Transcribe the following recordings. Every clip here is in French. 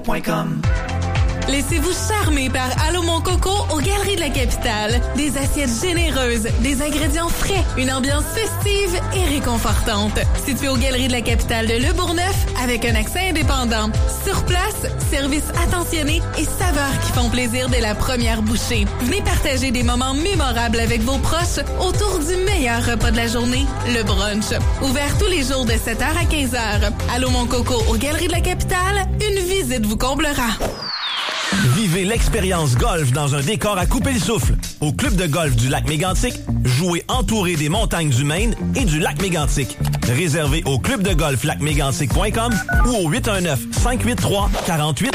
Laissez-vous charmer par Allô Mon Coco aux Galeries de la Capitale. Des assiettes généreuses, des ingrédients frais, une ambiance festive et réconfortante. Situé aux Galeries de la Capitale de Le Bourgneuf avec un accès indépendant. Sur place, service attentionné et saveurs qui font plaisir dès la première bouchée. Venez partager des moments mémorables avec vos proches autour du meilleur repas de la journée, le brunch. Ouvert tous les jours de 7h à 15h. Allô Mon Coco aux Galeries de la Capitale, une visite vous comblera. Vivez l'expérience golf dans un décor à couper le souffle. Au club de golf du lac Mégantic, jouez entouré des montagnes du Maine et du lac Mégantic. Réservé au clubdegolflacmégantic.com ou au 819-583-4810.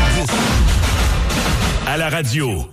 À la radio,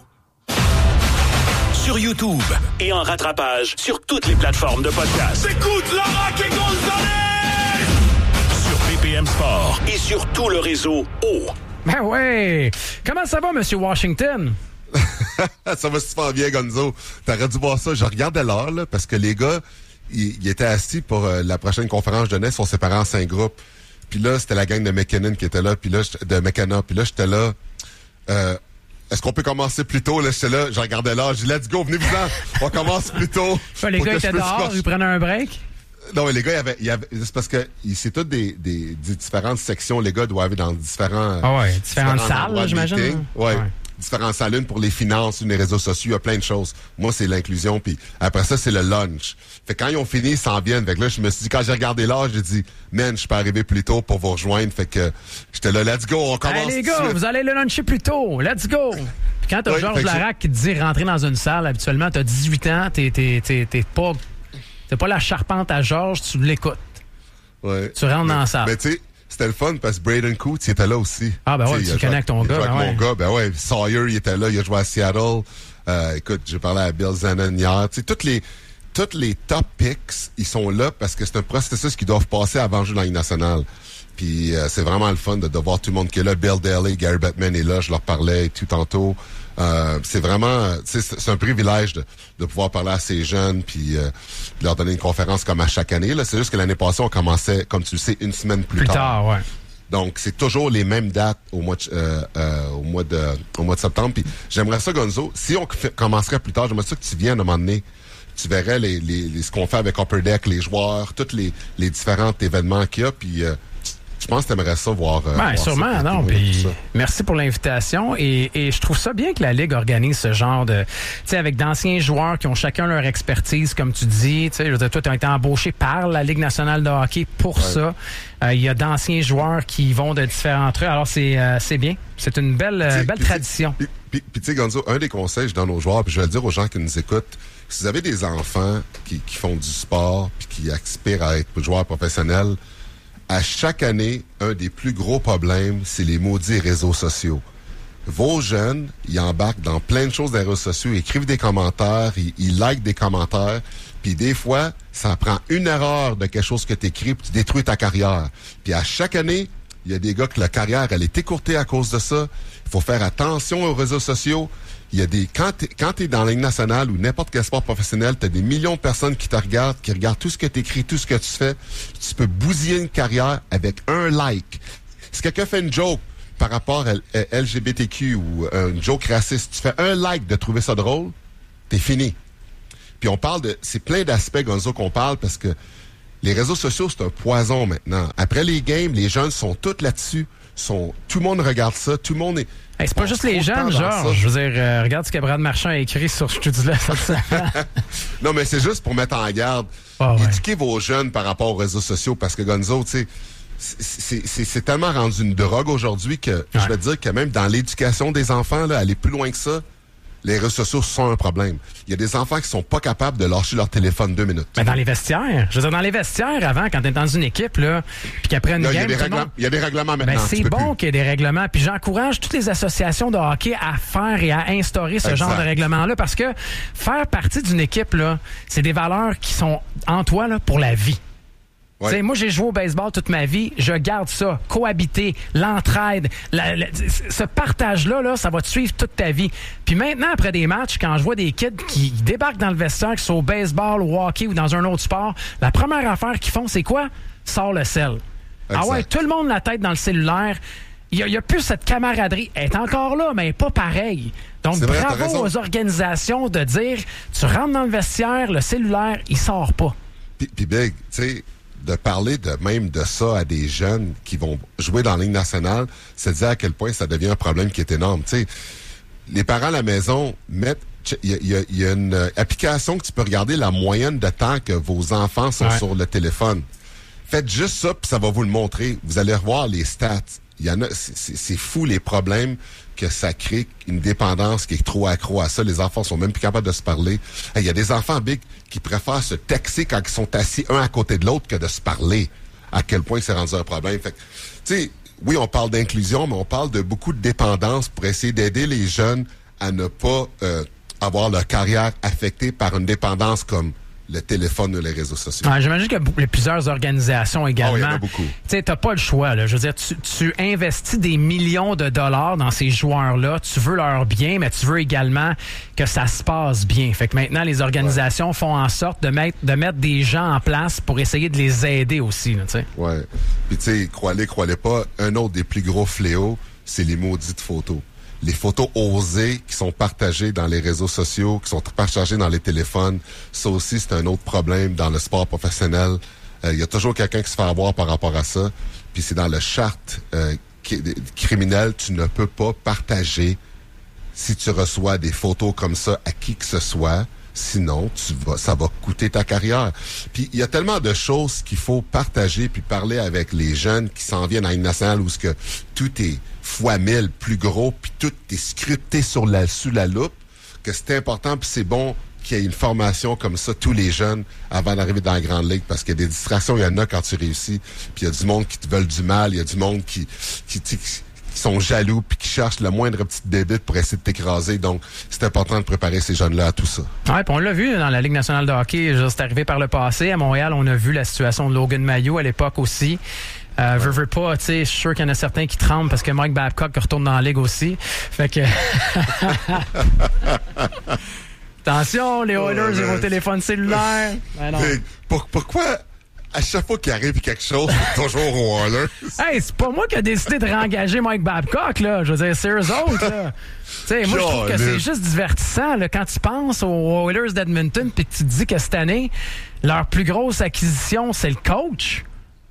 sur YouTube et en rattrapage sur toutes les plateformes de podcast. Écoute la Rock et Gonzalez! Sur BPM Sport et sur tout le réseau O. Ben ouais! Comment ça va, Monsieur Washington? Ça va super bien, Gonzo. T'aurais dû voir ça. Je regardais l'heure, là, parce que les gars, ils étaient assis pour la prochaine conférence de jeunesse. On séparait en 5 groupes. Puis là, c'était la gang de McKinnon qui était là, puis là, de McKenna. Puis là, j'étais là. Est-ce qu'on peut commencer plus tôt? Là, j'étais là, je regardais l'heure. J'ai dit, let's go, venez-vous-en. On commence plus tôt. Les gars étaient dehors, ils prenaient un break? Non, mais les gars, c'est parce que c'est toutes des différentes sections. Les gars doivent aller dans différentes salles, là, j'imagine. Ouais. Différentes salles, une pour les finances, une les réseaux sociaux, il y a plein de choses. Moi, c'est l'inclusion, puis après ça, c'est le lunch. Fait que quand ils ont fini, ils s'en viennent. Fait que là, je me suis dit, quand j'ai regardé l'heure, j'ai dit, man, je peux arriver plus tôt pour vous rejoindre. Fait que j'étais là, let's go, on commence. Hey, les gars, vous allez le luncher plus tôt, let's go! Puis quand t'as Georges Larac qui te dit rentrer dans une salle, habituellement, t'as 18 ans, t'es pas la charpente à Georges, tu l'écoutes. Ouais. Tu rentres dans la salle. Mais tu sais, c'était le fun parce que Braden Coots, il était là aussi. Ah, ben ouais, tu connectes ton gars. Mon gars, ben ouais. Sawyer, il était là, il a joué à Seattle. Écoute, j'ai parlé à Bill Zanon hier. Tu sais, toutes les top picks, ils sont là parce que c'est un processus qu'ils doivent passer avant de jouer dans la Ligue nationale. Puis c'est vraiment le fun de voir tout le monde qui est là. Bill Daly, Gary Bettman est là, je leur parlais tout tantôt. C'est vraiment, c'est un privilège de pouvoir parler à ces jeunes puis de leur donner une conférence comme à chaque année. Là, c'est juste que l'année passée, on commençait, comme tu le sais, une semaine plus tard. Ouais. Donc, c'est toujours les mêmes dates au mois de septembre. Puis j'aimerais ça, Gonzo, si on commencerait plus tard, j'aimerais ça que tu viennes à un moment donné. Tu verrais ce qu'on fait avec Upper Deck, les joueurs, tous les différents événements qu'il y a. Puis je pense que tu aimerais ça voir. Ben, sûrement, non. Puis merci pour l'invitation. Et je trouve ça bien que la Ligue organise ce genre de. Tu sais, avec d'anciens joueurs qui ont chacun leur expertise, comme tu dis. Tu sais, je veux dire, toi, tu as été embauché par la Ligue nationale de hockey pour ça. Il y a d'anciens joueurs qui vont de différents trucs. Alors, c'est bien. C'est une belle tradition. Puis tu sais, Gonzo, un des conseils dans nos joueurs, puis je vais le dire aux gens qui nous écoutent, si vous avez des enfants qui font du sport puis qui aspirent à être joueurs professionnels, à chaque année, un des plus gros problèmes, c'est les maudits réseaux sociaux. Vos jeunes, ils embarquent dans plein de choses des réseaux sociaux, ils écrivent des commentaires, ils likent des commentaires, puis des fois, ça prend une erreur de quelque chose que tu écris, puis tu détruis ta carrière. Puis à chaque année, il y a des gars que la carrière, elle est écourtée à cause de ça. Il faut faire attention aux réseaux sociaux. Il y a quand t'es dans la Ligue nationale ou n'importe quel sport professionnel, t'as des millions de personnes qui te regardent, qui regardent tout ce que t'écris, tout ce que tu fais. Tu peux bousiller une carrière avec un like. Si quelqu'un fait une joke par rapport à LGBTQ ou une joke raciste, tu fais un like de trouver ça drôle, t'es fini. Puis on parle c'est plein d'aspects, Gonzo, qu'on parle parce que les réseaux sociaux, c'est un poison maintenant. Après les games, les jeunes sont tous là-dessus. Tout le monde regarde ça, tout le monde est... Hey, c'est pas juste les jeunes, Georges. Je veux dire, regarde ce que Brad Marchand a écrit sur Je te dis là. Non, mais c'est juste pour mettre en garde. Éduquez vos jeunes par rapport aux réseaux sociaux parce que, Gonzo, tu sais, c'est tellement rendu une drogue aujourd'hui que je vais te dire que même dans l'éducation des enfants, là, aller plus loin que ça, les réseaux sociaux sont un problème. Il y a des enfants qui sont pas capables de lâcher leur téléphone 2 minutes. Mais dans les vestiaires. Je veux dire, dans les vestiaires, avant, quand t'es dans une équipe, là, puis qu'après une game... Il y a des règlements maintenant. Ben, c'est bon qu'il y ait des règlements. Puis j'encourage toutes les associations de hockey à faire et à instaurer ce genre de règlement-là parce que faire partie d'une équipe, là, c'est des valeurs qui sont en toi là, pour la vie. Ouais. Moi, j'ai joué au baseball toute ma vie. Je garde ça. Cohabiter, l'entraide, ce partage-là, là, ça va te suivre toute ta vie. Puis maintenant, après des matchs, quand je vois des kids qui débarquent dans le vestiaire, qui sont au baseball, au hockey ou dans un autre sport, la première affaire qu'ils font, c'est quoi? Sors le sel. Exact. Ah ouais, tout le monde la tête dans le cellulaire. il n'y a plus cette camaraderie. Elle est encore là, mais pas pareil. Donc, C'est vrai, bravo aux organisations de dire, tu rentres dans le vestiaire, le cellulaire, il sort pas. Puis Big, tu sais, de parler même de ça à des jeunes qui vont jouer dans la Ligue nationale, c'est dire à quel point ça devient un problème qui est énorme. Tu sais, les parents à la maison mettent... Il y a une application que tu peux regarder la moyenne de temps que vos enfants sont sur le téléphone. Faites juste ça, puis ça va vous le montrer. Vous allez revoir les stats. Il y en a, c'est fou les problèmes que ça crée, une dépendance qui est trop accro à ça. Les enfants sont même plus capables de se parler. Il y a des enfants, Big, qui préfèrent se texter quand ils sont assis un à côté de l'autre que de se parler. À quel point c'est rendu un problème. Fait que, tu sais, oui, on parle d'inclusion, mais on parle de beaucoup de dépendance pour essayer d'aider les jeunes à ne pas avoir leur carrière affectée par une dépendance comme le téléphone ou les réseaux sociaux. J'imagine qu'il y a plusieurs organisations également. Il y en a beaucoup. Tu sais, t'as pas le choix, là. Je veux dire, tu investis des millions de dollars dans ces joueurs-là. Tu veux leur bien, mais tu veux également que ça se passe bien. Fait que maintenant, les organisations font en sorte de mettre des gens en place pour essayer de les aider aussi, tu sais. Ouais. Puis tu sais, croyez pas, un autre des plus gros fléaux, c'est les maudites photos. Les photos osées qui sont partagées dans les réseaux sociaux, qui sont partagées dans les téléphones, ça aussi, c'est un autre problème dans le sport professionnel. Il y a toujours quelqu'un qui se fait avoir par rapport à ça. Puis c'est dans le charte criminelle, tu ne peux pas partager si tu reçois des photos comme ça à qui que ce soit. Sinon, ça va coûter ta carrière. Puis il y a tellement de choses qu'il faut partager puis parler avec les jeunes qui s'en viennent à une nationale où ce que tout est fois 1000 plus gros puis tout est scripté sous la loupe, que c'est important puis c'est bon qu'il y ait une formation comme ça, tous les jeunes, avant d'arriver dans la grande ligue, parce qu'il y a des distractions, il y en a quand tu réussis, puis il y a du monde qui te veulent du mal, il y a du monde qui sont jaloux puis qui cherchent le moindre petite bébite pour essayer de t'écraser. Donc, c'est important de préparer ces jeunes-là à tout ça. Ouais, puis on l'a vu dans la Ligue nationale de hockey, c'est arrivé par le passé. À Montréal, on a vu la situation de Logan Mailloux à l'époque aussi. Veux pas, tu sais, je suis sûr qu'il y en a certains qui tremblent parce que Mike Babcock retourne dans la Ligue aussi. Fait que... Attention, les Oilers et vos téléphones cellulaires. Ben non. Pourquoi... À chaque fois qu'il arrive quelque chose, c'est toujours aux Oilers. Hey, c'est pas moi qui ai décidé de réengager Mike Babcock, là. Je veux dire, c'est eux autres, là. Tu sais, moi, je trouve que c'est juste divertissant, là, quand tu penses aux Oilers d'Edmonton puis que tu te dis que cette année, leur plus grosse acquisition, c'est le coach.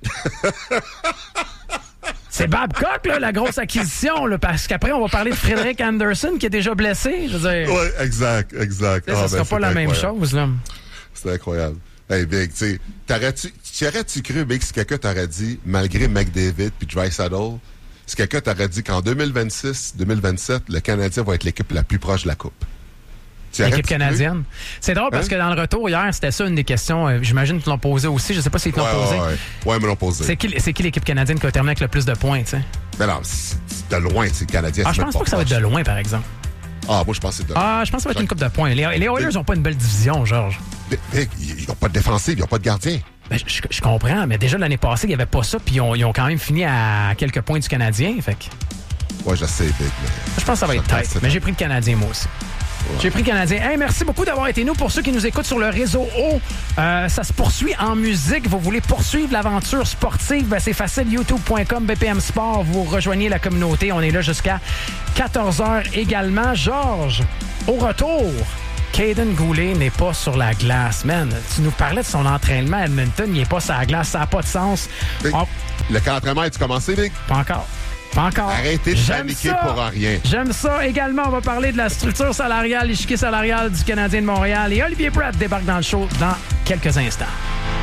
C'est Babcock, là, la grosse acquisition, là, parce qu'après, on va parler de Frédéric Anderson qui est déjà blessé. Je veux dire. Oui, exact. Ça sera pas la même chose, là. C'est incroyable. Hey, Big, tu sais, aurais-tu cru, Big, si quelqu'un t'aurait dit, malgré McDavid puis Draisaitl, si quelqu'un t'aurait dit qu'en 2026-2027, le Canadien va être l'équipe la plus proche de la Coupe? L'équipe canadienne. C'est drôle parce que dans le retour hier, c'était ça une des questions. J'imagine qu'ils l'ont posé aussi. Je sais pas s'ils te l'ont posé. Ouais, me l'ont posé. C'est qui l'équipe canadienne qui a terminé avec le plus de points, tu sais? Mais non, c'est de loin, c'est le Canadien. Je pense pas que ça va être de loin, par exemple. Moi, je pense que c'est de loin. Je pense que ça va être une coupe de points. Les Oilers n'ont pas une belle division, Georges. Ils n'ont pas de défensive, ils n'ont pas de gardien. Ben, je comprends, mais déjà l'année passée, il n'y avait pas ça, puis ils ont quand même fini à quelques points du Canadien. Fait que... Ouais, je sais, Big. Je pense que ça va être tight, mais j'ai pris le Canadien, moi aussi. Ouais. J'ai pris le Canadien. Hey, merci beaucoup d'avoir été nous. Pour ceux qui nous écoutent sur le réseau O, ça se poursuit en musique. Vous voulez poursuivre l'aventure sportive? Ben, c'est facile. YouTube.com, BPM Sport. Vous rejoignez la communauté. On est là jusqu'à 14h également. Georges, au retour, Caden Goulet n'est pas sur la glace. Man, tu nous parlais de son entraînement à Edmonton. Il n'est pas sur la glace. Ça n'a pas de sens. Le camp d'entraînement, as-tu commencé, Big? Pas encore. Pas encore. Arrêtez de paniquer pour rien. J'aime ça. Également, on va parler de la structure salariale, l'échiquier salarial du Canadien de Montréal. Et Olivier Pratt débarque dans le show dans quelques instants.